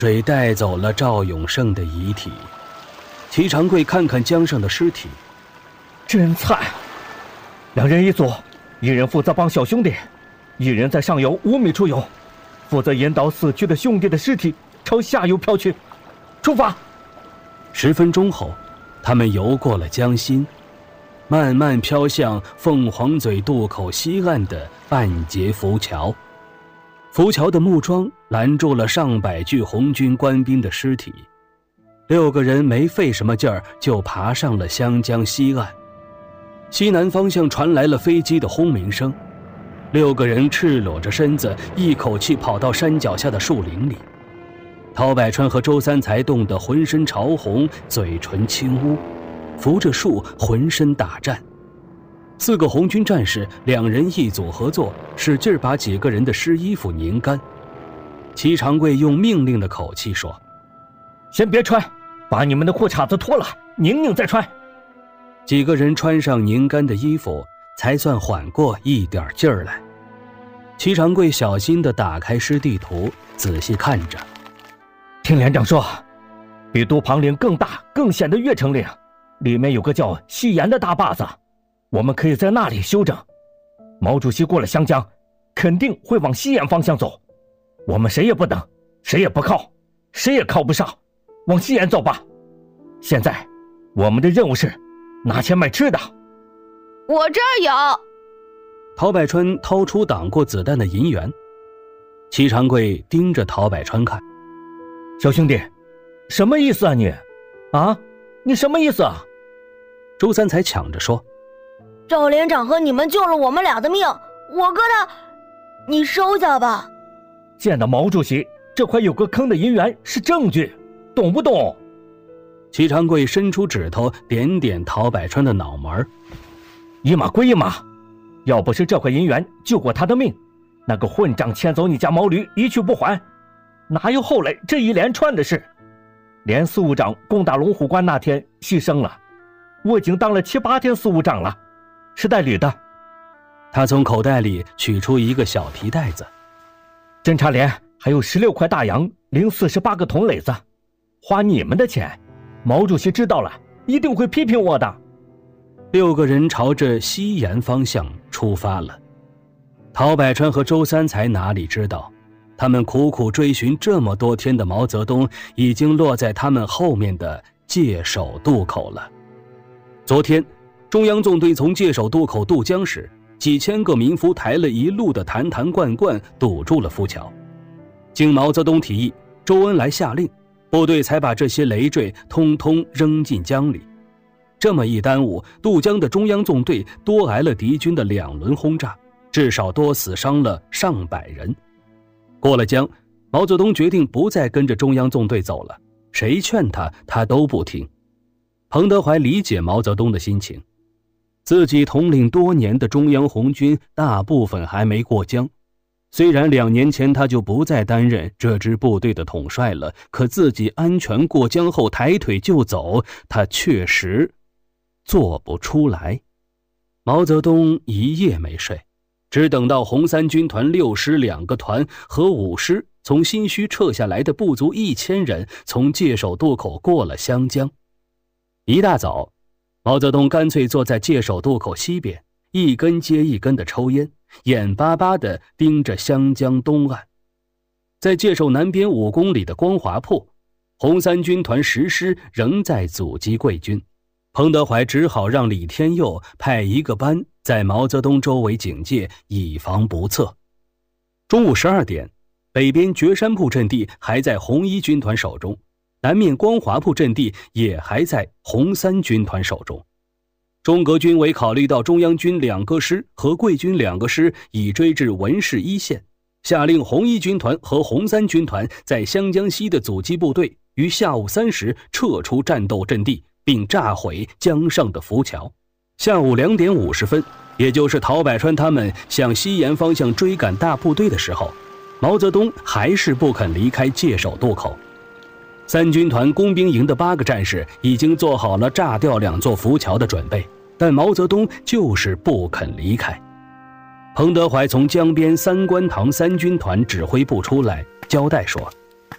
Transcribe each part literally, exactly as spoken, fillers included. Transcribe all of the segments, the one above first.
水带走了赵永胜的遗体。齐长贵看看江上的尸体， 真惨。两人一组，一人负责帮小兄弟，一人在上游五米处游，负责引导死去的兄弟的尸体朝下游飘去。出发。 十分钟后，他们游过了江心，慢慢飘向凤凰嘴渡口西岸的半截浮桥。浮桥的木桩拦住了上百具红军官兵的尸体，六个人没费什么劲儿就爬上了湘江西岸。西南方向传来了飞机的轰鸣声，六个人赤裸着身子，一口气跑到山脚下的树林里。陶百川和周三才冻得浑身潮红，嘴唇青乌，扶着树浑身打颤。四个红军战士两人一组合作，使劲把几个人的湿衣服拧干。齐长贵用命令的口气说： 先别穿，把你们的裤衩子脱了，拧拧再穿。 几个人穿上拧干的衣服，才算缓过一点劲儿来。齐长贵小心地打开湿地图，仔细看着。 听连长说，比都庞岭更大更险的越城岭，里面有个叫西岩的大坝子，我们可以在那里休整。毛主席过了湘江，肯定会往西岩方向走，我们谁也不等，谁也不靠，谁也靠不上，往西岩走吧。现在我们的任务是拿钱买吃的。 我这儿有。 陶百川掏出挡过子弹的银元。齐长贵盯着陶百川看， 小兄弟，什么意思啊你？啊，你什么意思啊？ 周三才抢着说， 赵连长和你们救了我们俩的命，我哥他，你收下吧。 见到毛主席，这块有个坑的银元是证据，懂不懂？ 齐长贵伸出指头点点陶百川的脑门， 一码归一码，要不是这块银元救过他的命，那个混账牵走你家毛驴一去不还，哪有后来这一连串的事？连司务长攻打龙虎关那天牺牲了，我已经当了七八天司务长了，是带旅的。 他从口袋里取出一个小皮袋子， 侦察连还有十六块大洋零四十八个铜垒子，花你们的钱，毛主席知道了一定会批评我的。 六个人朝着西岩方向出发了。陶百川和周三才哪里知道，他们苦苦追寻这么多天的毛泽东已经落在他们后面的界首渡口了。昨天中央纵队从界首渡口渡江时，几千个民夫抬了一路的坛坛罐罐堵住了浮桥。经毛泽东提议，周恩来下令，部队才把这些累赘通通扔进江里。这么一耽误，渡江的中央纵队多挨了敌军的两轮轰炸，至少多死伤了上百人。过了江，毛泽东决定不再跟着中央纵队走了，谁劝他他都不听。彭德怀理解毛泽东的心情，自己统领多年的中央红军大部分还没过江，虽然两年前他就不再担任这支部队的统帅了，可自己安全过江后抬腿就走，他确实做不出来。毛泽东一夜没睡，只等到红三军团六师两个团和五师从新圩撤下来的不足一千人从界首渡口过了湘江。一大早，毛泽东干脆坐在界首渡口西边，一根接一根的抽烟，眼巴巴地盯着湘江东岸。在界首南边五公里的光华铺，红三军团十师仍在阻击桂军。彭德怀只好让李天佑派一个班在毛泽东周围警戒，以防不测。中午十二点，北边觉山铺阵地还在红一军团手中，南面光华铺阵地也还在红三军团手中。中革军委考虑到中央军两个师和桂军两个师已追至文市一线，下令红一军团和红三军团在湘江西的阻击部队于下午三时撤出战斗阵地，并炸毁江上的浮桥。下午两点五十分，也就是陶百川他们向西岩方向追赶大部队的时候，毛泽东还是不肯离开界首渡口。三军团工兵营的八个战士已经做好了炸掉两座浮桥的准备，但毛泽东就是不肯离开。彭德怀从江边三官堂三军团指挥部出来，交代说：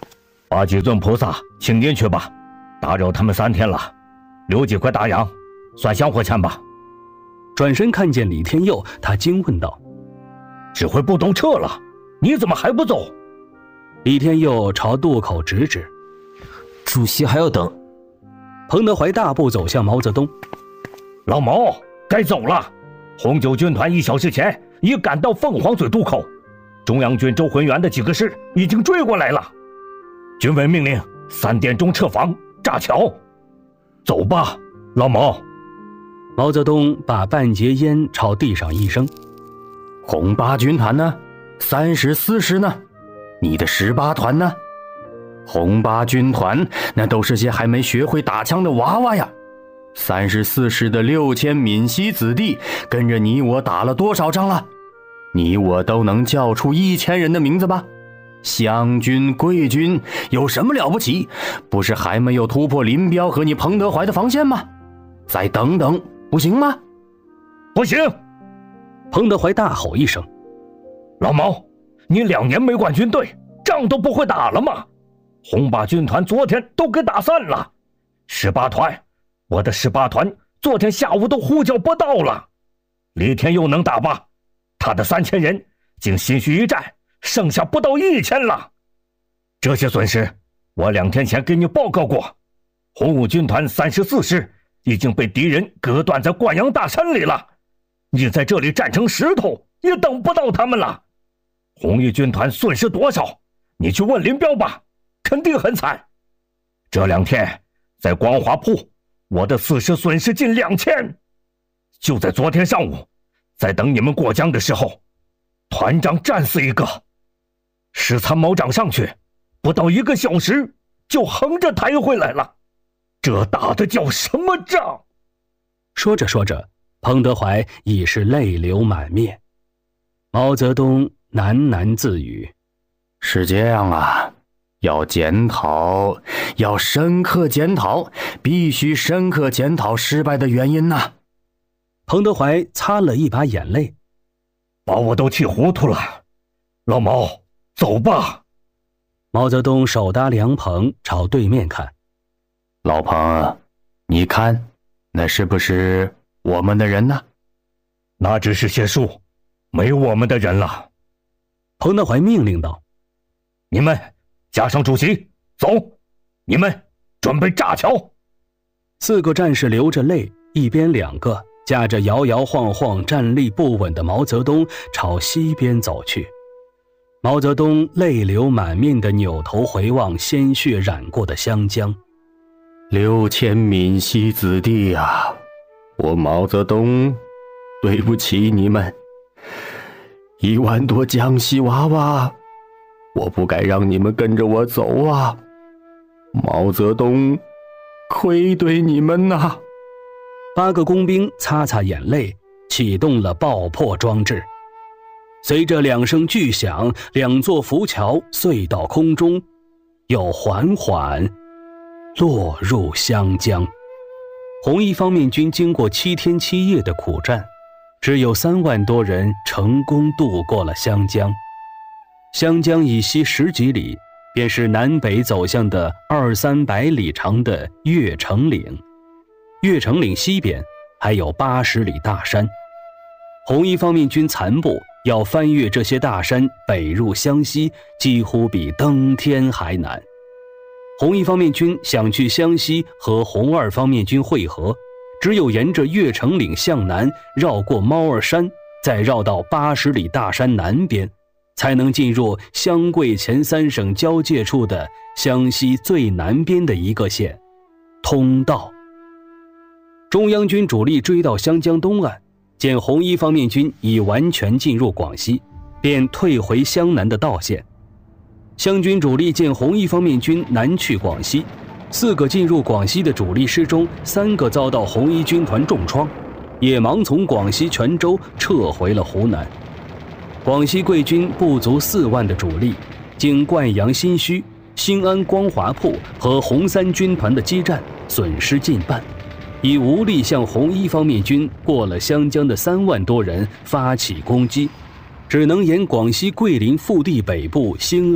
把几尊菩萨请进去吧，打扰他们三天了，留几块大洋，算香火钱吧。 转身看见李天佑，他惊问道：“ 指挥部都撤了，你怎么还不走？” 李天佑朝渡口指指：“ 主席还要等。” 彭德怀大步走向毛泽东：“ 老毛，该走了。红九军团一小时前已赶到凤凰嘴渡口，中央军周浑元的几个师已经追过来了。军委命令三点钟撤防，炸桥。走吧，老毛。” 毛泽东把半截烟朝地上一扔：“ 红八军团呢？三十四师呢？你的十八团呢？红八军团那都是些还没学会打枪的娃娃呀！三十四师的六千闽西子弟跟着你我打了多少仗了？你我都能叫出一千人的名字吧？湘军、桂军有什么了不起？不是还没有突破林彪和你彭德怀的防线吗？再等等，不行吗？”“ 不行！” 彭德怀大吼一声：“ 老毛，你两年没管军队，仗都不会打了吗？红八军团昨天都给打散了，十八团，我的十八团昨天下午都呼叫不到了。李天佑能打吧？他的三千人经新圩一战，剩下不到一千了。这些损失，我两天前给你报告过。红五军团三十四师已经被敌人割断在灌阳大山里了，你在这里站成石头，也等不到他们了。红一军团损失多少？你去问林彪吧，肯定很惨。这两天在光华铺，我的四师损失近两千。就在昨天上午，在等你们过江的时候，团长战死一个，师参谋长上去，不到一个小时就横着抬回来了。这打的叫什么仗？” 说着说着，彭德怀已是泪流满面。毛泽东喃喃自语：“ 是这样啊，要检讨，要深刻检讨，必须深刻检讨失败的原因呐、啊。” 彭德怀擦了一把眼泪：“ 把我都气糊涂了。老毛，走吧。” 毛泽东手搭凉棚朝对面看：“ 老彭，你看，那是不是我们的人呢？”“ 那只是些数，没我们的人了。” 彭德怀命令道：“ 你们加上主席，走！你们准备炸桥。” 四个战士流着泪，一边两个架着摇摇晃晃站立不稳的毛泽东朝西边走去。毛泽东泪流满面地扭头回望鲜血染过的湘江。 六千闽西子弟呀、啊，我毛泽东对不起你们。一万多江西娃娃，我不该让你们跟着我走啊！毛泽东愧对你们呐、啊！ 八个工兵擦擦眼泪，启动了爆破装置。随着两声巨响，两座浮桥碎到空中，又缓缓落入湘江。红一方面军经过七天七夜的苦战，只有三万多人成功渡过了湘江。湘江以西十几里，便是南北走向的二三百里长的越城岭。越城岭西边还有八十里大山。红一方面军残部要翻越这些大山北入湘西，几乎比登天还难。红一方面军想去湘西和红二方面军会合，只有沿着越城岭向南，绕过猫儿山，再绕到八十里大山南边，才能进入湘桂黔三省交界处的湘西最南边的一个县通道。中央军主力追到湘江东岸，见红一方面军已完全进入广西，便退回湘南的道线。湘军主力见红一方面军南去广西，四个进入广西的主力师中，三个遭到红一军团重创，也忙从广西泉州撤回了湖南。广西桂军不足四万的主力，经灌阳新圩、新安光华铺和红三军团的激战，损失近半，已无力向红一方面军过了湘江的三万多人发起攻击，只能沿广西桂林腹地北部兴安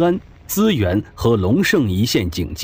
资源和龙胜一线警戒。